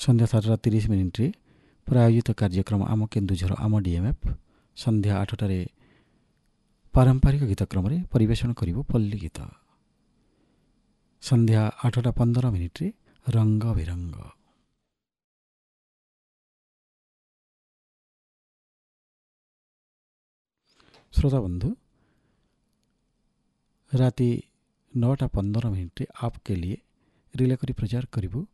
ସନ୍ଧ୍ୟା 7ଟା 30 ମିନିଟ୍ରେ ପ୍ରାୟୋଜିତ କାର୍ଯ୍ୟକ୍ରମ ଆମ କେନ୍ଦୁଝର ଆମ DMF ସନ୍ଧ୍ୟା 8ଟାରେ ପାରମ୍ପରିକ ଗୀତକ୍ରମରେ ପରିବେଷଣ କରିବ ପଲ୍ଲୀ ଗୀତ। ସନ୍ଧ୍ୟା 8ଟା 15 ମିନିଟ୍ରେ ରଙ୍ଗ ବିରଙ୍ଗ। श्रोता बंधु, राति 9टा 15 मिनिट्रे आपके लिए रिले करी प्रचार करूँ